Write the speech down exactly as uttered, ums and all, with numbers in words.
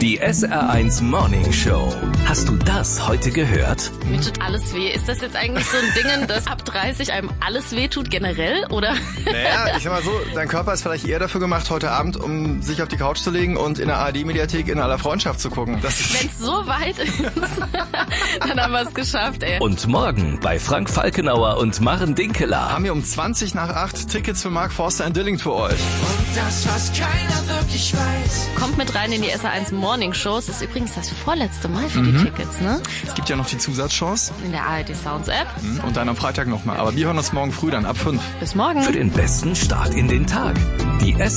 Die S R eins Morning Show. Hast du das heute gehört? Mir tut alles weh. Ist das jetzt eigentlich so ein Ding, dass ab dreißig einem alles weh tut generell, oder? Naja, ich sag mal so, dein Körper ist vielleicht eher dafür gemacht, heute Abend, um sich auf die Couch zu legen und in der A R D-Mediathek in aller Freundschaft zu gucken. Wenn es so weit ist, dann haben wir es geschafft, ey. Und morgen bei Frank Falkenauer und Maren Dinkeler haben wir um zwanzig nach acht Tickets für Mark Forster in Dilling für euch. Und das, was keiner wirklich weiß. Kommt mit rein in die S R eins Morning Shows. Das ist übrigens das vorletzte Mal für Mhm. die Tickets, ne? Es gibt ja noch die Zusatzchance. In der A R D Sounds App. Und dann am Freitag nochmal. Aber wir hören uns morgen früh dann ab fünf. Bis morgen. für den besten Start in den Tag. Die S